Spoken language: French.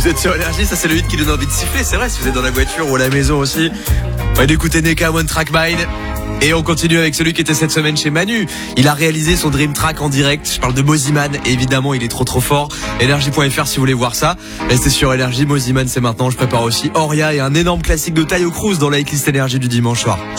Vous êtes sur Énergie, ça c'est le hit qui donne envie de siffler, c'est vrai, si vous êtes dans la voiture ou à la maison aussi. On va écouter Neka One Track Mind. Et on continue avec celui qui était cette semaine chez Manu. Il a réalisé son Dream Track en direct. Je parle de Moziman. Et évidemment, il est trop fort. Énergie.fr si vous voulez voir ça. Restez sur Énergie. Moziman, c'est maintenant. Je prépare aussi Oria et un énorme classique de Taio Cruz dans la hitlist Énergie du dimanche soir.